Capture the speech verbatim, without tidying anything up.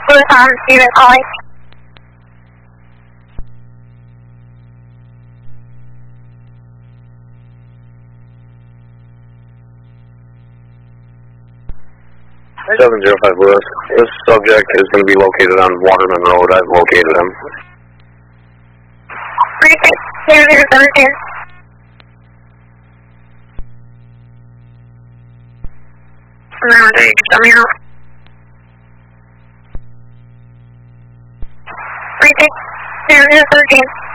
Lewis on Steven calling. seven zero five Lewis. This subject is going to be located on Waterman Road. I've located him. Precinct zero zero seven two. Round eight, coming out. Precinct zero zero thirteen.